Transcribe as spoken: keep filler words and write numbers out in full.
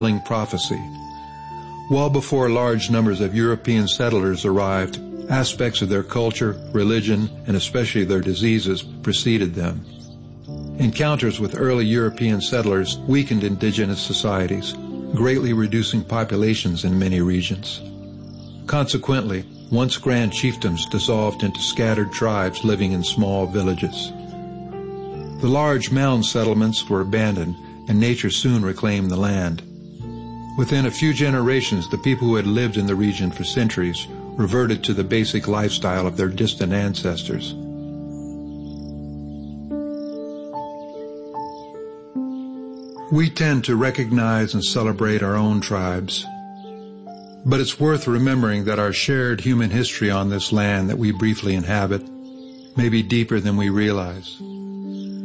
prophecy. Well before large numbers of European settlers arrived, aspects of their culture, religion, and especially their diseases preceded them. Encounters with early European settlers weakened indigenous societies, greatly reducing populations in many regions. Consequently, once grand chiefdoms dissolved into scattered tribes living in small villages. The large mound settlements were abandoned, and nature soon reclaimed the land. Within a few generations, the people who had lived in the region for centuries reverted to the basic lifestyle of their distant ancestors. We tend to recognize and celebrate our own tribes, but it's worth remembering that our shared human history on this land that we briefly inhabit may be deeper than we realize.